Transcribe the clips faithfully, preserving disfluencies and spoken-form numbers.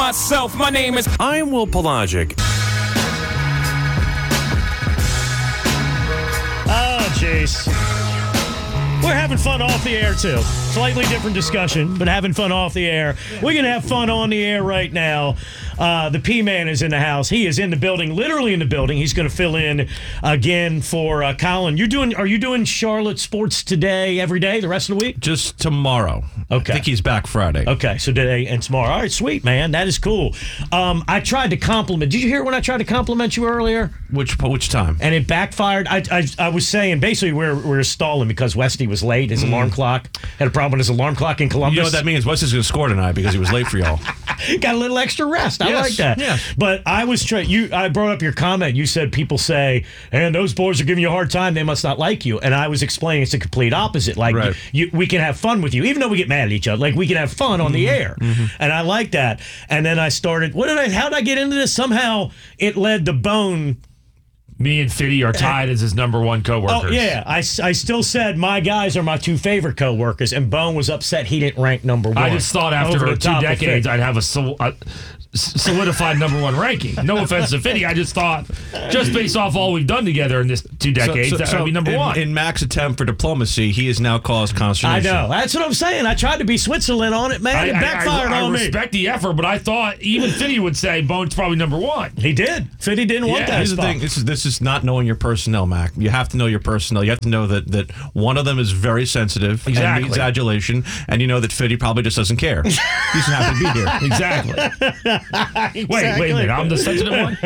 myself. My name is... I'm Will Pelagic. Oh, jeez. We're having fun off the air, too. Slightly different discussion, but having fun off the air. We're going to have fun on the air right now. Uh, the P-Man is in the house. He is in the building, literally in the building. He's going to fill in again for uh, Colin. You're doing? Are you doing Charlotte sports today, every day, the rest of the week? Just tomorrow. Okay. I think he's back Friday. Okay, so today and tomorrow. All right, sweet, man. That is cool. Um, I tried to compliment. Did you hear when I tried to compliment you earlier? Which which time? And it backfired. I I, I was saying, basically, we're, we're stalling because Westy was late. His mm. alarm clock had a problem with his alarm clock in Columbus. You know what that means? Westy's going to score tonight because he was late for y'all. Got a little extra rest. I yes, like that. Yes. But I was trying. You, I brought up your comment. You said people say, "And those boys are giving you a hard time. They must not like you." And I was explaining it's the complete opposite. Like right. you, you, we can have fun with you, even though we get mad at each other. Like we can have fun on mm-hmm. the air, mm-hmm. and I like that. And then I started. What did I? How did I get into this? Somehow it led to Bone. Me and Fitty are tied as his number one coworkers. Oh, yeah. I, I still said my guys are my two favorite coworkers, and Bone was upset he didn't rank number one. I just thought after two decades I'd have a, sol- a solidified number one ranking. No offense to Fitty. I just thought, just based off all we've done together in this two decades, so, so, that would be number in, one. In Mac's attempt for diplomacy, he has now caused consternation. I know. That's what I'm saying. I tried to be Switzerland on it, man. I, it backfired I, I, I on me. I respect the effort, but I thought even Fitty would say Bone's probably number one. He did. Fitty didn't want yeah. that Here's spot. the thing. This is, this is not knowing your personnel, Mac. You have to know your personnel. You have to know that, that one of them is very sensitive exactly. and needs adulation, and you know that Fitty probably just doesn't care. He doesn't have to be here. Exactly. exactly. Wait, wait a minute. I'm the sensitive one?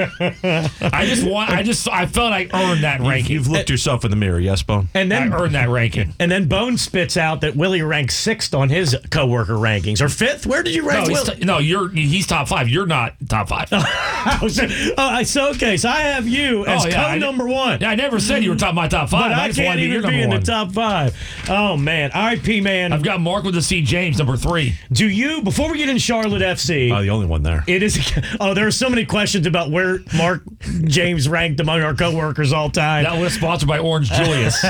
I just want, I just, I felt I earned that You've, ranking. you've looked yourself in the mirror, yes, Bone? And then I earned that ranking. And then Bone spits out that Willie ranks sixth on his coworker rankings. Or fifth? Where did you rank no, Willie? T- no, you're, he's top five. You're not top five. oh, so, okay, so I have you as oh, yeah, co-number one. Yeah, I never said you were top my top five. But I, I just can't wanted to be even your be in one. the top five. Oh, man. All right, P-Man. I've got Mark with the C. James, number three. Do you, before we get in Charlotte F C. Oh, the only one there. It is, oh, there are so many questions about where Mark James ranked among our coworkers all time. That was sponsored by Orange Julius.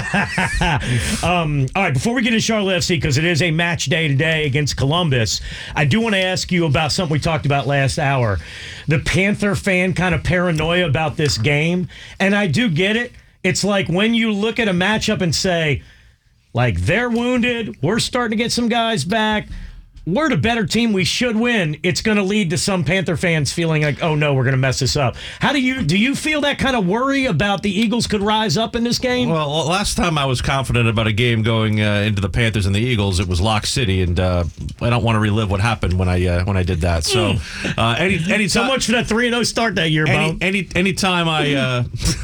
um, all right, before we get in Charlotte F C, because it is a match day today against Columbus, I do want to ask you about something we talked about last hour. The Panther fan kind of paranoia about this game, and I do get it. It's like when you look at a matchup and say, like, they're wounded, we're starting to get some guys back, we're the better team, we should win, it's going to lead to some Panther fans feeling like, oh, no, we're going to mess this up. How do you do you feel that kind of worry about the Eagles could rise up in this game? Well, last time I was confident about a game going uh, into the Panthers and the Eagles, it was Lock City, and uh, I don't want to relive what happened when I uh, when I did that. So, uh, any any so much for that three and oh start that year, any, Bone. Any anytime I uh,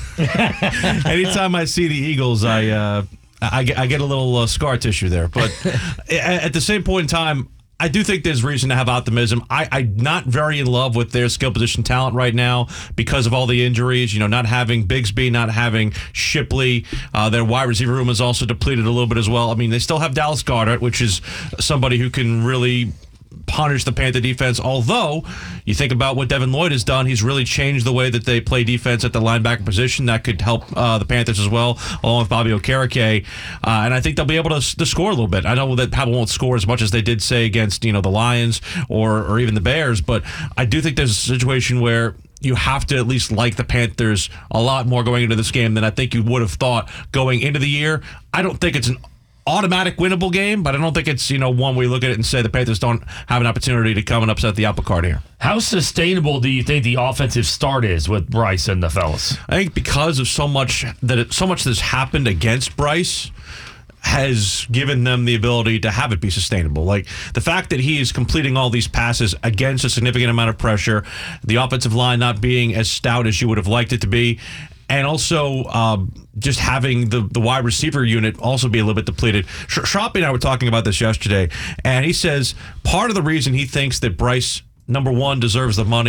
anytime I see the Eagles, I uh, I, get, I get a little uh, scar tissue there. But at the same point in time, I do think there's reason to have optimism. I, I'm not very in love with their skill position talent right now because of all the injuries. You know, not having Bigsby, not having Shipley. Uh, their wide receiver room is also depleted a little bit as well. I mean, they still have Dallas Goedert, which is somebody who can really punish the Panther defense. Although, you think about what Devin Lloyd has done, he's really changed the way that they play defense at the linebacker position. That could help uh, the Panthers as well, along with Bobby Okereke. Uh, and I think they'll be able to, to score a little bit. I know that Pablo won't score as much as they did, say, against, you know, the Lions or, or even the Bears, but I do think there's a situation where you have to at least like the Panthers a lot more going into this game than I think you would have thought going into the year. I don't think it's an automatic winnable game, but I don't think it's, you know, one where you look at it and say the Panthers don't have an opportunity to come and upset the apple cart here. How sustainable do you think the offensive start is with Bryce and the fellas? I think because of so much that it, so much that's happened against Bryce has given them the ability to have it be sustainable. Like the fact that he is completing all these passes against a significant amount of pressure, the offensive line not being as stout as you would have liked it to be, and also um, just having the, the wide receiver unit also be a little bit depleted. Sh- Shroppy and I were talking about this yesterday, and he says part of the reason he thinks that Bryce, number one, deserves the money,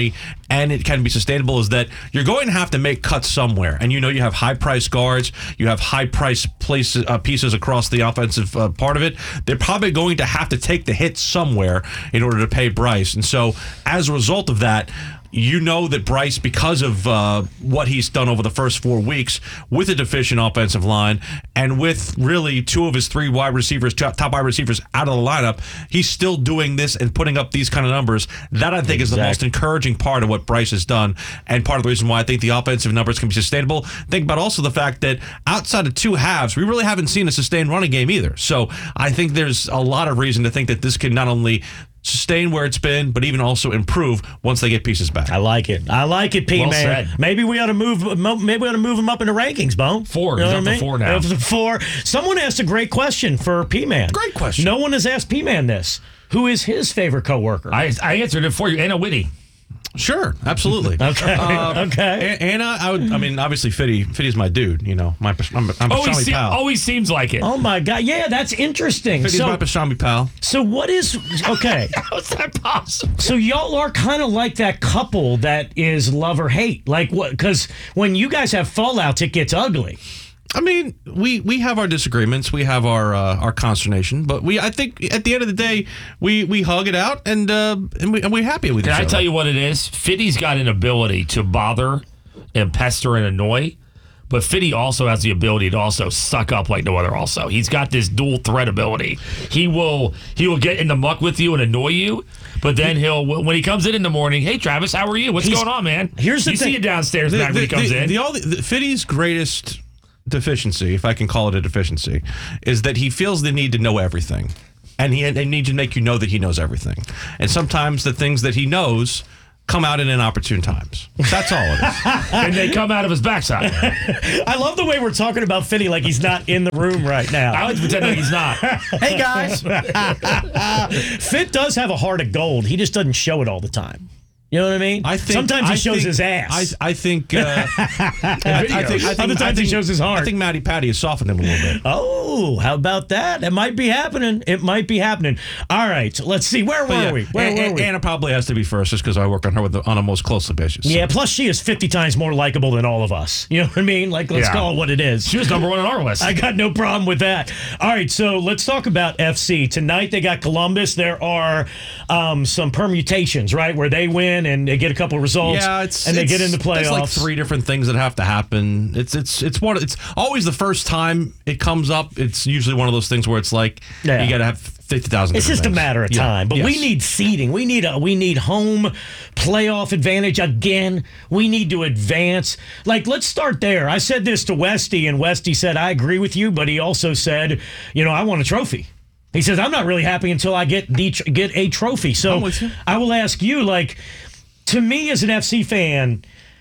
and it can be sustainable is that you're going to have to make cuts somewhere. And you know you have high-priced guards, you have high-priced places, uh, pieces across the offensive uh, part of it. They're probably going to have to take the hit somewhere in order to pay Bryce. And so as a result of that, you know that Bryce, because of uh, what he's done over the first four weeks with a deficient offensive line and with really two of his three wide receivers, top wide receivers out of the lineup, he's still doing this and putting up these kind of numbers. That, I think, exactly. is the most encouraging part of what Bryce has done, and part of the reason why I think the offensive numbers can be sustainable. Think about also the fact that outside of two halves, we really haven't seen a sustained running game either. So I think there's a lot of reason to think that this can not only sustain where it's been, but even also improve once they get pieces back. I like it. I like it, P Well man. said. Maybe we ought to move. Maybe we ought to move him up in the rankings, Bone. Four. You know He's what up I to mean? four now. Up to four. Someone asked a great question for P man. Great question. No one has asked P man this. Who is his favorite coworker? I, I answered it for you. Anna Whitty. Sure, absolutely. Okay. Uh, Okay. A- Anna, I would. I mean, obviously, Fitty. Fitty's my dude. You know, my I'm, I'm a Always, pastrami se- pal. always seems like it. Oh my God! Yeah, that's interesting. Fitty's So, my pastrami pal. so what is okay? How's that possible? So y'all are kind of like that couple that is love or hate. Like what? Because when you guys have fallouts, it gets ugly. I mean, we, we have our disagreements, we have our uh, our consternation, but we I think at the end of the day, we, we hug it out and uh, and, we, and we're happy with Can each I other. tell you what it is? Fitty's got an ability to bother and pester and annoy, but Fitty also has the ability to also suck up like no other. Also, he's got this dual threat ability. He will he will get in the muck with you and annoy you, but then he'll when he comes in in the morning, hey Travis, how are you? What's He's- uh, going on, man? here's the you thing. see you downstairs the, back when he comes the, in. The, all the, the Fitty's greatest deficiency, if I can call it a deficiency, is that he feels the need to know everything. And he they need to make you know that he knows everything. And sometimes the things that he knows come out in inopportune times. That's all it is. and they come out of his backside. I love the way we're talking about Fitty like he's not in the room right now. I like to pretend like he's not. Hey guys, Fit does have a heart of gold. He just doesn't show it all the time. You know what I mean? I think sometimes he I shows think- his ass. I, I think. Uh, I, I think. I think. Other times I he think, shows his heart. I think Matty Patty has softened him a little bit. Oh, how about that? It might be happening. It might be happening. All right, let's see. Where were But yeah, we? Where Anna, were we? Anna probably has to be first, just because I work on her with the, on a most closely basis. Yeah, plus she is fifty times more likable than all of us. You know what I mean? Like, let's Yeah. call it what it is. She was number one on our list. I got no problem with that. All right, so let's talk about F C. Tonight they got Columbus. There are um, some permutations, right, where they win and they get a couple results Yeah, it's and they it's, get in the playoffs. There's like three different things that have to happen. It's it's it's one. It's always the first time it comes up. It's usually one of those things where it's like Yeah. you got to have fifty thousand. It's just a matter of time, but we Yes. need seeding. We need a we need home playoff advantage again. We need to advance. Like, let's start there. I said this to Westy, and Westy said, "I agree with you," but he also said, "You know, I want a trophy." He says, "I'm not really happy until I get the get a trophy." So I'm with you. I will ask you, like, to me as an F C fan,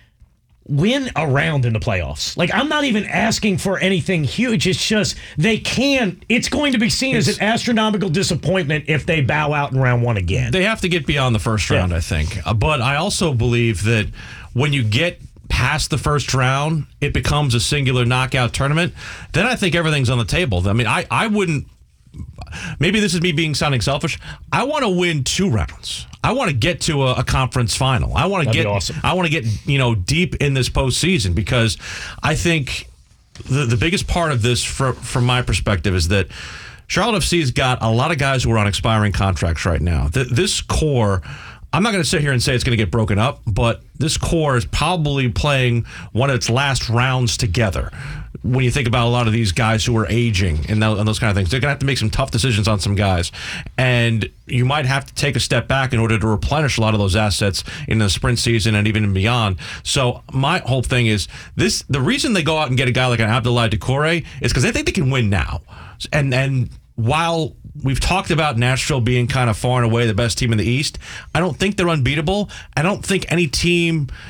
win a round in the playoffs. Like, I'm not even asking for anything huge. It's just they can. It's going to be seen as an astronomical disappointment if they bow out in round one again. They have to get beyond the first round, Yeah. I think. Uh, but I also believe that when you get past the first round, it becomes a singular knockout tournament. Then I think everything's on the table. I mean, I, I wouldn't. Maybe this is me being sounding selfish. I want to win two rounds. I want to get to a, a conference final. I want to That'd get. be awesome. I want to get you know deep in this postseason because I think the the biggest part of this, from from my perspective, is that Charlotte F C's got a lot of guys who are on expiring contracts right now. Th- this core. I'm not going to sit here and say it's going to get broken up, but this core is probably playing one of its last rounds together. When you think about a lot of these guys who are aging and those, and those kind of things, they're going to have to make some tough decisions on some guys. And you might have to take a step back in order to replenish a lot of those assets in the sprint season and even beyond. So my whole thing is this: the reason they go out and get a guy like an Abdoulaye Doucouré is because they think they can win now. And and while we've talked about Nashville being kind of far and away the best team in the East, I don't think they're unbeatable. I don't think any team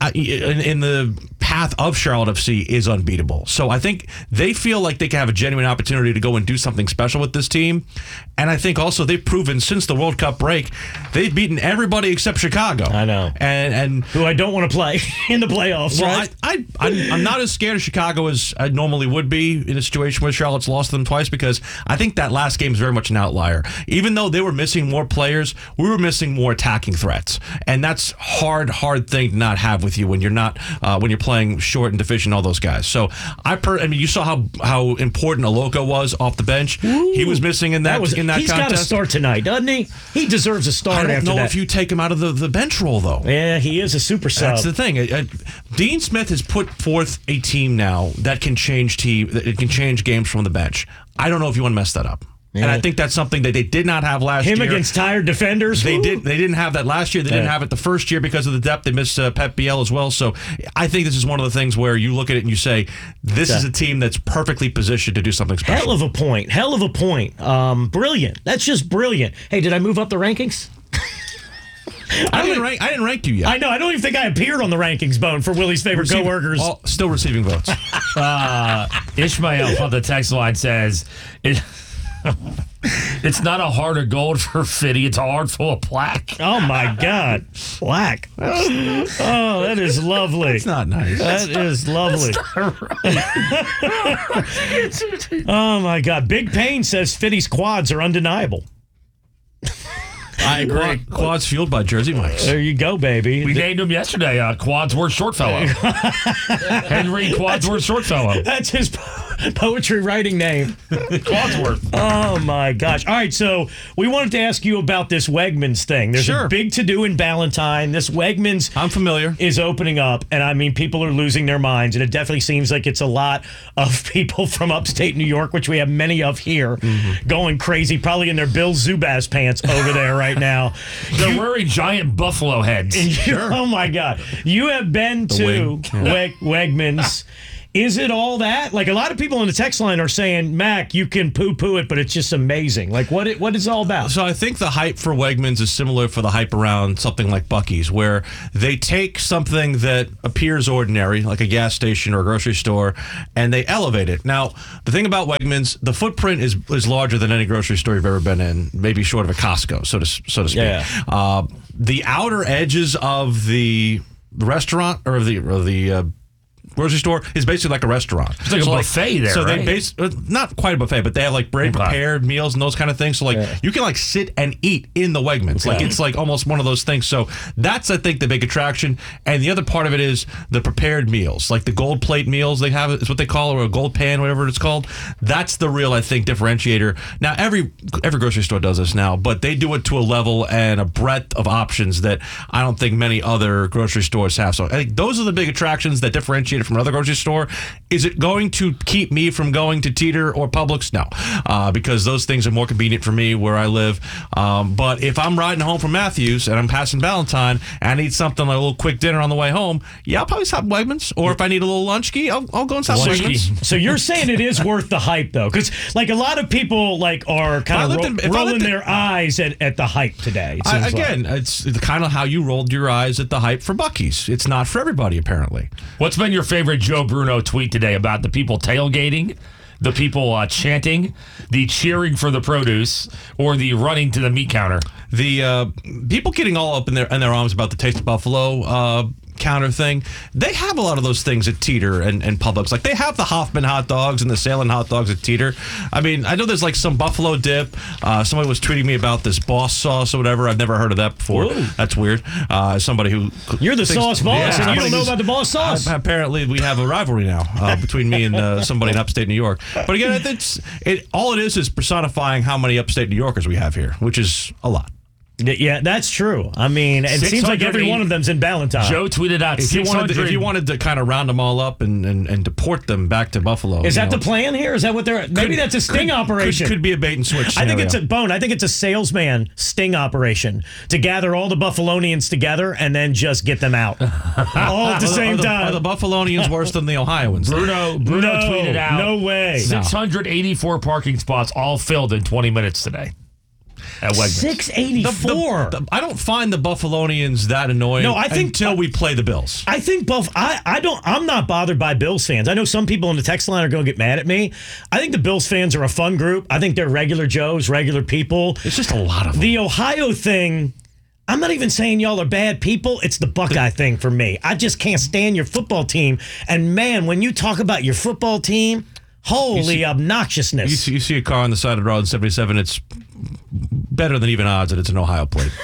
uh, in, in the path of Charlotte F C is unbeatable. So I think they feel like they can have a genuine opportunity to go and do something special with this team. And I think also they've proven since the World Cup break, they've beaten everybody except Chicago. I know. And, and who I don't want to play in the playoffs, well, right? I, I, I'm, I'm not as scared of Chicago as I normally would be in a situation where Charlotte's lost them twice, because I think that last game is very much an outlier. Even though they were missing more players, we were missing more attacking threats. And that's hard, hard thing to not have with you when you're not, uh, when you're playing short and deficient, all those guys. So I, per, I mean, you saw how how important Aloko was off the bench. Ooh, he was missing in that, that was, in that he's contest. got to start tonight, doesn't he? He deserves a start I don't after know that. if you take him out of the, the bench role, though. Yeah, he is a super sub. That's the thing. Uh, uh, Dean Smith has put forth a team now that can change team, that it can change games from the bench. I don't know if you want to mess that up. Yeah. And I think that's something that they did not have last Him year. Him against tired defenders. They Woo. did. They didn't have that last year. They yeah. didn't have it the first year because of the depth. They missed uh, Pep Biel as well. So I think this is one of the things where you look at it and you say, this okay. is a team that's perfectly positioned to do something special. Hell of a point. Hell of a point. Um, brilliant. That's just brilliant. Hey, did I move up the rankings? I didn't rank. I didn't rank you yet. I know. I don't even think I appeared on the rankings, Bone, for Willie's favorite Receiving, coworkers. all, still receiving votes. uh, Ishmael on the text line says, it, "It's not a heart of gold for Fitty. It's a heart full of plaque." Oh my God, plaque! Oh, that is lovely. It's not nice. That That's is not, lovely. Right. Oh my God, Big Pain says Fitty's quads are undeniable. I agree. Quad, quads fueled by Jersey Mike's. There you go, baby. We named him yesterday uh, Quadsworth Shortfellow. Henry Quadsworth Shortfellow. That's his po- poetry writing name. Quadsworth. Oh, my gosh. All right, so we wanted to ask you about this Wegmans thing. There's sure. a big to-do in Ballantyne. This Wegmans I'm familiar. is opening up, and I mean, people are losing their minds, and it definitely seems like it's a lot of people from upstate New York, which we have many of here, mm-hmm. going crazy, probably in their Bill Zubaz pants over there right now. They're wearing giant buffalo heads. Sure. Oh, my God. You have been the to yeah. Weg- Wegmans. Is it all that? Like, a lot of people on the text line are saying, Mac, you can poo-poo it, but it's just amazing. Like, what it, what is it all about? So I think the hype for Wegmans is similar for the hype around something like Buc-ee's, where they take something that appears ordinary, like a gas station or a grocery store, and they elevate it. Now, the thing about Wegmans, the footprint is is larger than any grocery store you've ever been in, maybe short of a Costco, so to so to speak. Yeah. Uh, the outer edges of the restaurant or the or the uh, grocery store is basically like a restaurant. It's like so a buffet like, there, So right? they base uh, not quite a buffet, but they have like pre-prepared meals and those kind of things. So like yeah. you can like sit and eat in the Wegmans. Like yeah. it's like almost one of those things. So that's I think the big attraction. And the other part of it is the prepared meals, like the gold plate meals they have is what they call it, or a gold pan, whatever it's called. That's the real I think differentiator. Now every every grocery store does this now, but they do it to a level and a breadth of options that I don't think many other grocery stores have. So I think those are the big attractions that differentiate from another grocery store. Is it going to keep me from going to Teeter or Publix? No, uh, because those things are more convenient for me where I live. Um, but if I'm riding home from Matthews and I'm passing Ballantyne and I need something like a little quick dinner on the way home, yeah, I'll probably stop at Wegmans. Or if I need a little lunchki, I'll, I'll go and stop at Wegmans. So you're saying it is worth the hype, though? Because like a lot of people like are kind of ro- in, rolling in, their eyes at, at the hype today. It I, seems again, like. it's kind of how you rolled your eyes at the hype for Buc-ee's. It's not for everybody, apparently. What's been your favorite Joe Bruno tweet today about the people tailgating, the people uh, chanting, the cheering for the produce, or the running to the meat counter? The uh, people getting all up in their in their arms about the Taste of Buffalo uh, counter thing. They have a lot of those things at Teeter and, and Publix. Like they have the Hoffman hot dogs and the Salem hot dogs at Teeter. I mean, I know there's like some buffalo dip. Uh, somebody was tweeting me about this boss sauce or whatever. I've never heard of that before. Ooh. That's weird. Uh, somebody who you're the thinks, sauce boss, yeah, and you don't know about the boss sauce. Uh, apparently, we have a rivalry now uh, between me and uh, somebody in upstate New York. But again, it's it. All it is is personifying how many upstate New Yorkers we have here, which is a lot. Yeah, that's true. I mean, it seems like every one of them's in Ballantyne. Joe tweeted out if you, wanted to, if you wanted to kind of round them all up and, and, and deport them back to Buffalo. Is that know, the plan here? Is that what they're... Maybe could, that's a sting could, operation. Could, could be a bait and switch scenario. I think it's a bone. I think it's a salesman sting operation to gather all the Buffalonians together and then just get them out. all at the same are the, time. Are the Buffalonians worse than the Ohioans? Bruno, Bruno no, tweeted out. No way. six hundred eighty-four parking spots all filled in twenty minutes today. at Wegmans. six eighty-four. The- the- I don't find the Buffalonians that annoying. No, I think- until we play the Bills. I think Buff. I, I don't. I'm not bothered by Bills fans. I know some people on the text line are going to get mad at me. I think the Bills fans are a fun group. I think they're regular Joes, regular people. It's just a lot of them. The Ohio thing. I'm not even saying y'all are bad people. It's the Buckeye thing for me. I just can't stand your football team. And man, when you talk about your football team, holy see- obnoxiousness. You see, you see a car on the side of the road in seventy-seven, it's better than even odds that it's an Ohio plate.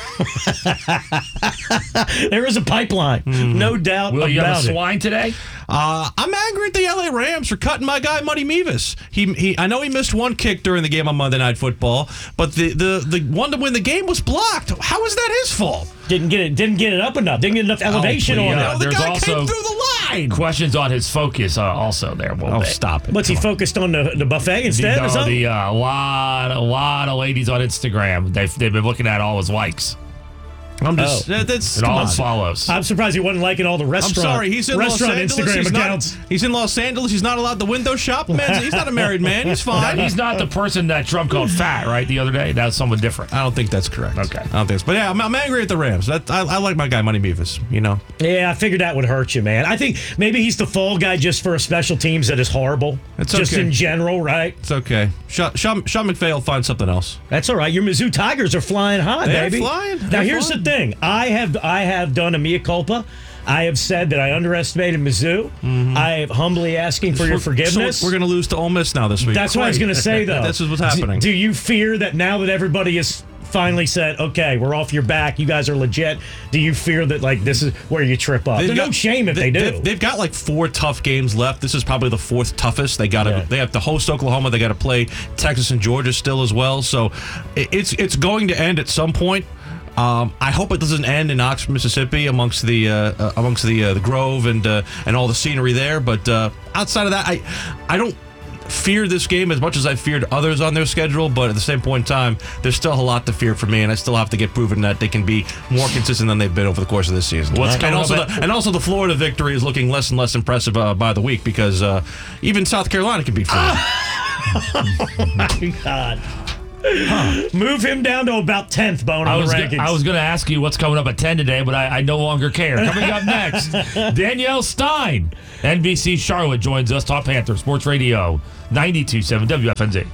There is a pipeline, no doubt Will about you have a it. swine today? Uh, I'm angry at the L A Rams for cutting my guy Money Mevis. He, he, I know he missed one kick during the game on Monday Night Football, but the, the, the one to win the game was blocked. How is that his fault? Didn't get it. Didn't get it up enough. Didn't get enough elevation Oh, on yeah. it. the there's guy also- came through the line. Questions on his focus uh, also there. a little Oh, bit. stop it. What's he Come on. focused on the, the buffet instead? No, or something? the uh, lot, a lot of ladies on Instagram. They've they've been looking at all his likes I'm just, Oh. that- that's, and come all on. his follows. I'm surprised he wasn't liking all the I'm restaurant. sorry, he's in restaurant Los Angeles. Instagram he's, accounts. not, he's in Los Angeles. He's not allowed to window shop. Man, he's not a married man. He's Now, fine. he's not the person that Trump called fat, right? The other day, that's someone different. I don't think that's correct. Okay. I don't think so. But yeah, I'm, I'm angry at the Rams. That, I, I like my guy Money Mevis, you know. Yeah, I figured that would hurt you, man. I think maybe he's the fall guy just for special teams that is horrible. It's just okay. in general, right? It's okay. Sean, Sean, Sean McVay will find something else. That's all right. Your Mizzou Tigers are flying high, They're baby. flying. Now They're here's flying. the thing. I have I have done a mea culpa. I have said that I underestimated Mizzou. I am humbly asking for your We're- forgiveness. So we're going to lose to Ole Miss now this week. That's what I was Great. going to say, though. This is what's happening. Do, do you fear that now that everybody has finally said, okay, we're off your back, you guys are legit, do you fear that, like, this is where you trip up? They've There's no got- shame if they, do. They've, they've got like four tough games left. This is probably the fourth toughest. They got to. Yeah. They have to host Oklahoma. They got to play Texas and Georgia still as well. So it, it's it's going to end at some point. Um, I hope it doesn't end in Oxford, Mississippi, amongst the uh, uh, amongst the uh, the Grove and uh, and all the scenery there. But uh, outside of that, I I don't fear this game as much as I feared others on their schedule. But at the same point in time, there's still a lot to fear for me, and I still have to get proven that they can be more consistent than they've been over the course of this season. What's and coming also up the, at- and also the Florida victory is looking less and less impressive uh, by the week because uh, even South Carolina can beat Florida. God. Move him down to about tenth, Bone, I on was the go- rankings. I was going to ask you what's coming up at ten today, but I, I no longer care. Coming up next, Danielle Stein, N B C Charlotte joins us. Talk Panther Sports Radio ninety-two point seven W F N Z.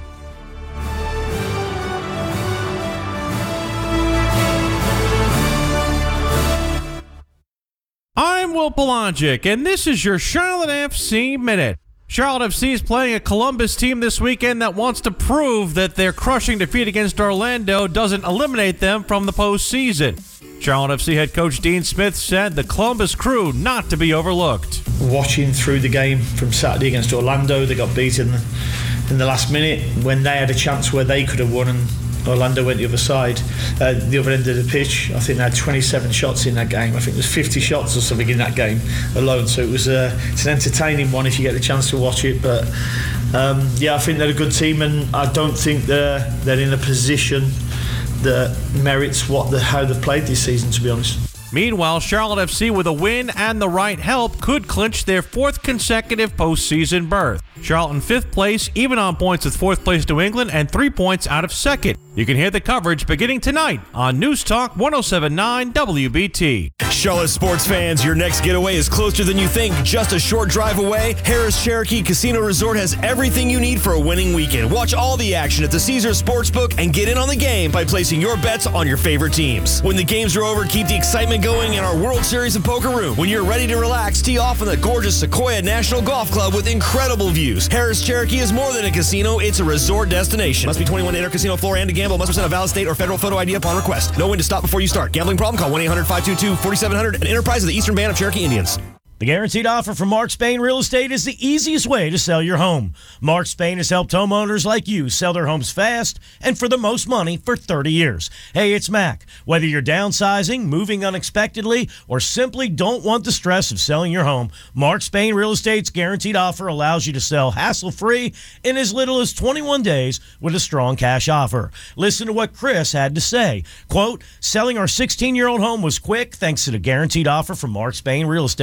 I'm Will Pelagic, and this is your Charlotte F C Minute. Charlotte F C is playing a Columbus team this weekend that wants to prove that their crushing defeat against Orlando doesn't eliminate them from the postseason. Charlotte F C head coach Dean Smith said the Columbus crew not to be overlooked. Watching through the game from Saturday against Orlando, they got beaten in the last minute when they had a chance where they could have won, and Orlando went the other side, uh, the other end of the pitch. I think they had twenty-seven shots in that game. I think there's fifty shots or something in that game alone. So it was uh, it's an entertaining one if you get the chance to watch it. But um, yeah, I think they're a good team, and I don't think they're they're in a position that merits what the how they've played this season, to be honest. Meanwhile, Charlotte F C with a win and the right help could clinch their fourth consecutive postseason berth. Charlotte in fifth place, even on points with fourth place New England and three points out of second. You can hear the coverage beginning tonight on News Talk one oh seven point nine W B T. Charlotte sports fans, your next getaway is closer than you think. Just a short drive away, Harris Cherokee Casino Resort has everything you need for a winning weekend. Watch all the action at the Caesars Sportsbook and get in on the game by placing your bets on your favorite teams. When the games are over, keep the excitement going in our World Series of Poker room. When you're ready to relax, tee off in the gorgeous Sequoia National Golf Club with incredible views. Harris Cherokee is more than a casino, it's a resort destination. Must be twenty-one to enter casino floor and to gamble. Must present a valid state or federal photo I D upon request. Know when to stop before you start. Gambling problem? Call one eight hundred five two two four seven zero zero and Enterprise of the Eastern Band of Cherokee Indians. The guaranteed offer from Mark Spain Real Estate is the easiest way to sell your home. Mark Spain has helped homeowners like you sell their homes fast and for the most money for thirty years. Hey, it's Mac. Whether you're downsizing, moving unexpectedly, or simply don't want the stress of selling your home, Mark Spain Real Estate's guaranteed offer allows you to sell hassle-free in as little as twenty-one days with a strong cash offer. Listen to what Chris had to say. Quote, selling our sixteen-year-old home was quick thanks to the guaranteed offer from Mark Spain Real Estate.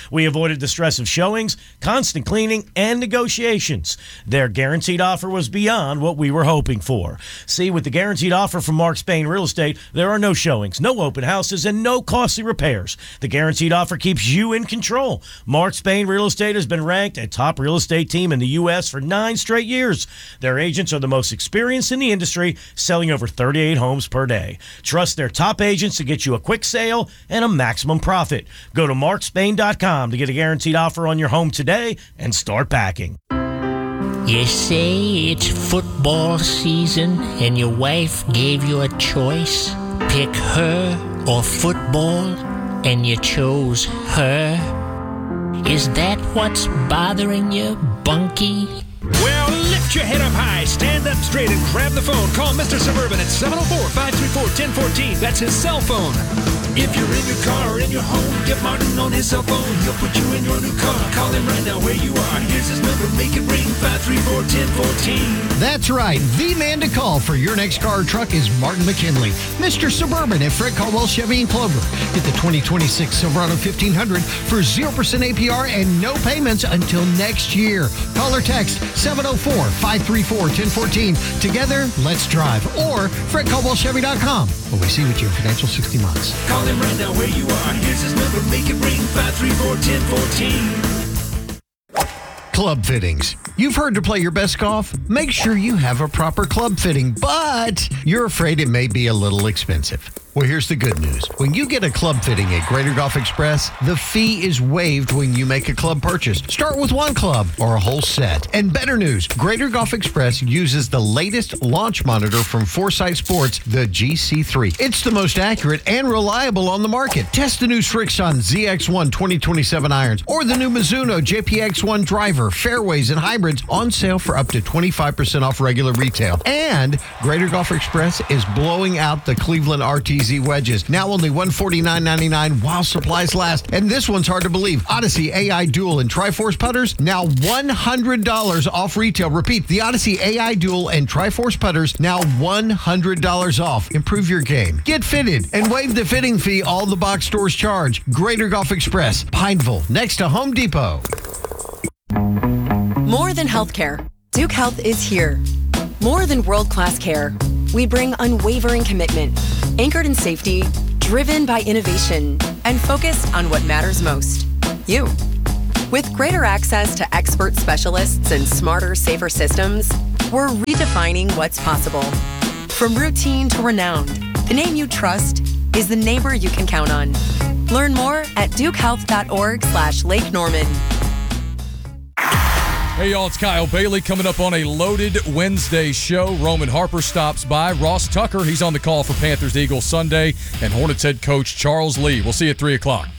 We avoided the stress of showings, constant cleaning, and negotiations. Their guaranteed offer was beyond what we were hoping for. See, with the guaranteed offer from Mark Spain Real Estate, there are no showings, no open houses, and no costly repairs. The guaranteed offer keeps you in control. Mark Spain Real Estate has been ranked a top real estate team in the U S for nine straight years. Their agents are the most experienced in the industry, selling over thirty-eight homes per day. Trust their top agents to get you a quick sale and a maximum profit. Go to mark spain dot com to get a guaranteed offer on your home today and start packing. You say it's football season and your wife gave you a choice. Pick her or football, and you chose her. Is that what's bothering you, Bunky? Well, lift your head up high, stand up straight, and grab the phone. Call Mister Suburban at seven oh four, five three four, one oh one four. That's his cell phone. If you're in your car or in your home, get Martin on his cell phone. He'll put you in your new car. Call him right now where you are. Here's his number. Make it ring. five three four, one oh one four. That's right. The man to call for your next car or truck is Martin McKinley, Mister Suburban at Fred Caldwell Chevy in Clover. Get the twenty twenty-six Silverado fifteen hundred for zero percent A P R and no payments until next year. Call or text seven oh four, five three four, one oh one four. Together, let's drive. Or fred caldwell chevy dot com. We'll see with you in financial sixty months. Call him right now where you are. Here's his number. Make it ring. five three four, one oh one four. Club fittings. You've heard to play your best golf? Make sure you have a proper club fitting, but you're afraid it may be a little expensive. Well, here's the good news. When you get a club fitting at Greater Golf Express, the fee is waived when you make a club purchase. Start with one club or a whole set. And better news, Greater Golf Express uses the latest launch monitor from Foresight Sports, the G C three. It's the most accurate and reliable on the market. Test the new Srixon Z X one twenty twenty-seven irons or the new Mizuno J P X one driver, fairways, and hybrids on sale for up to twenty-five percent off regular retail. And Greater Golf Express is blowing out the Cleveland R T Z wedges. Now only one hundred forty-nine ninety-nine while supplies last. And this one's hard to believe. Odyssey A I Dual and Triforce putters, now one hundred dollars off retail. Repeat, the Odyssey A I Dual and Triforce putters, now one hundred dollars off. Improve your game. Get fitted and waive the fitting fee all the box stores charge. Greater Golf Express, Pineville, next to Home Depot. More than healthcare, Duke Health is here. More than world-class care, we bring unwavering commitment, anchored in safety, driven by innovation, and focused on what matters most, you. With greater access to expert specialists and smarter, safer systems, we're redefining what's possible. From routine to renowned, the name you trust is the neighbor you can count on. Learn more at dukehealth.org slash Lake Norman. Hey, y'all, it's Kyle Bailey coming up on a loaded Wednesday show. Roman Harper stops by. Ross Tucker, he's on the call for Panthers-Eagles Sunday. And Hornets head coach Charles Lee. We'll see you at three o'clock.